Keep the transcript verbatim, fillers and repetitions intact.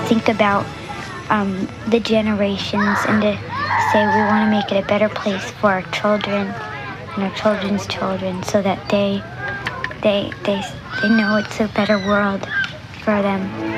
think about um, the generations and to say we want to make it a better place for our children and our children's children so that they they they they know it's a better world for them.